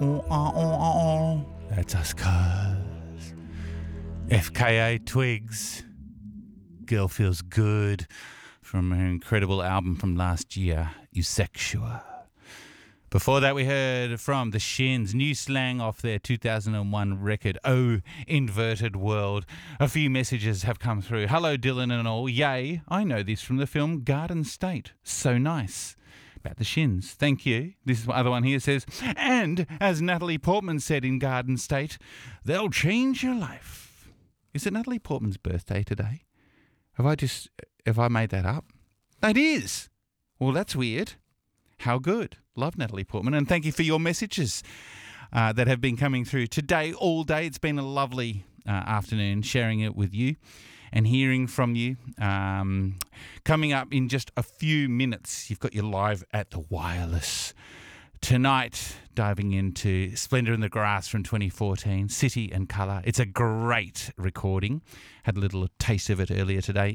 That's us, cuz. FKA Twigs. Girl Feels Good from her incredible album from last year, Eusexua. Before that, we heard from The Shins, new slang off their 2001 record, Oh Inverted World. A few messages have come through. Hello, Dylan and all. Yay, I know this from the film Garden State. So nice. About The Shins. Thank you. This other one here says, and as Natalie Portman said in Garden State, they'll change your life. Is it Natalie Portman's birthday today? Have I made that up? It is. Well, that's weird. How good. Love Natalie Portman. And thank you for your messages that have been coming through today, all day. It's been a lovely afternoon sharing it with you and hearing from you. Coming up in just a few minutes, you've got your Live at the Wireless. Tonight, diving into Splendour in the Grass from 2014, City and Colour. It's a great recording. Had a little taste of it earlier today.